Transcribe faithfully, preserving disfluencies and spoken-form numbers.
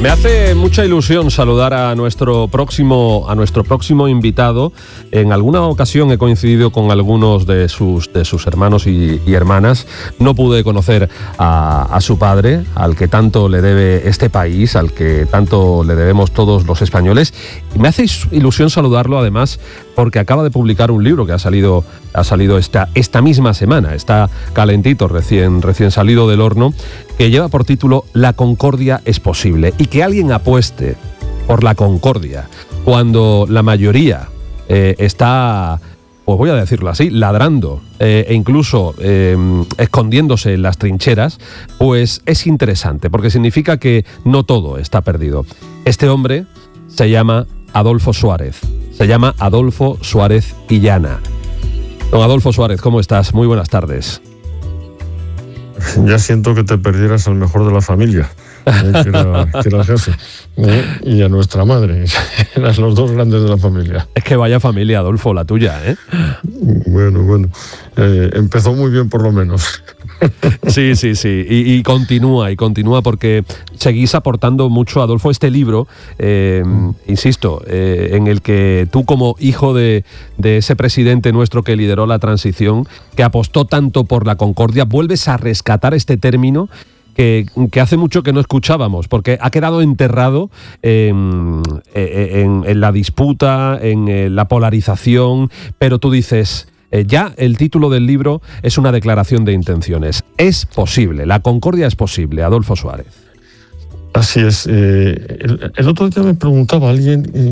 Me hace mucha ilusión saludar a nuestro próximo, a nuestro próximo invitado. En alguna ocasión he coincidido con algunos de sus, de sus hermanos y, y hermanas. No pude conocer a, a su padre, al que tanto le debe este país, al que tanto le debemos todos los españoles. Y me hace ilusión saludarlo, además, porque acaba de publicar un libro que ha salido, ha salido esta, esta misma semana. Está calentito, recién, recién salido del horno, que lleva por título La concordia es posible. Y que alguien apueste por la concordia cuando la mayoría eh, está, pues voy a decirlo así, ladrando eh, e incluso eh, escondiéndose en las trincheras, pues es interesante, porque significa que no todo está perdido. Este hombre se llama Adolfo Suárez, se llama Adolfo Suárez Illana. Don Adolfo Suárez, ¿cómo estás? Muy buenas tardes. Ya siento que te perdieras al mejor de la familia, eh, que, era, que era el jefe, eh, y a nuestra madre. Eran los dos grandes de la familia. Es que vaya familia, Adolfo, la tuya, ¿eh? Bueno, bueno. Eh, empezó muy bien, por lo menos. Sí, sí, sí. Y, y continúa, y continúa, porque seguís aportando mucho, Adolfo. Este libro, eh, insisto, eh, en el que tú, como hijo de, de ese presidente nuestro que lideró la transición, que apostó tanto por la concordia, vuelves a rescatar este término que, que hace mucho que no escuchábamos, porque ha quedado enterrado en, en, en la disputa, en la polarización, pero tú dices... Eh, ya el título del libro es una declaración de intenciones. Es posible, la concordia es posible, Adolfo Suárez. Así es. Eh, el, el otro día me preguntaba alguien... Eh,